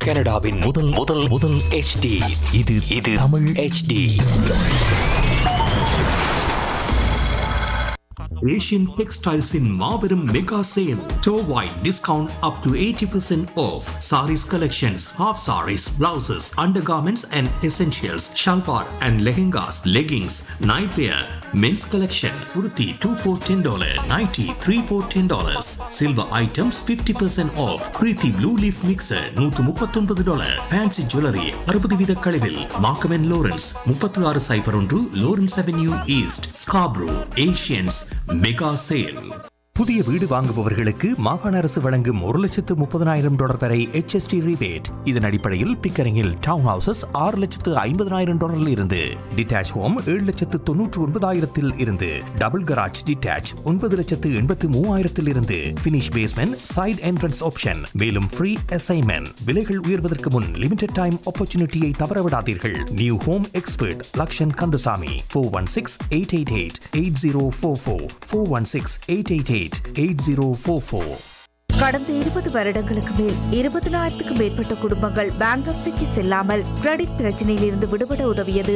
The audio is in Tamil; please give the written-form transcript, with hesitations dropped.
கனடாவின் முதல் முதல் முதல் HD. இது Tamil HD. Asian Textiles in Marverum Mega Sale. Store-wide discount up to 80% off. Saris collections, half saris, blouses, undergarments and essentials, shalwar and lehengas, leggings, nightwear, men's collection, kurti 2 for $10, nighty 3 for $10. Silver items 50% off. Preeti Blue Leaf Mixer $139. Fancy Jewelry 60 வீத கழிவில். Markham & Lawrence 3601 Lawrence Avenue East, Scarborough. Asians Mega Sale. புதிய வீடு வாங்குபவர்களுக்கு மாகாண அரசு வழங்கும் $130,000 வரை HST rebate. இதன் அடிப்படையில் பிக்கரிங்கில் டவுன் ஹவுசஸ் $650,000 இருந்து, டிட்டாச் ஹோம் $799,000 இருந்து, டபுள் கராஜ் டிட்டாச் $983,000 இருந்து, finish basement side entrance option. மேலும் ஃப்ரீ அசைன்மெண்ட். விலைகள் உயர்வதற்கு முன் லிமிடெட் டைம் ஆப்பர்ச்சுனிட்டியை தவறவிடாதீர்கள். New home expert Lakshan Kandasamy 416-888-8044 416-888-8044. கடந்த 20 வருடங்களுக்கு மேல் 20,000க்கும் மேற்பட்ட குடும்பங்கள் பேங்க்ரப்சிக்கு செல்லாமல் கிரெடிட் பிரச்சனையில் இருந்து விடுபட உதவியது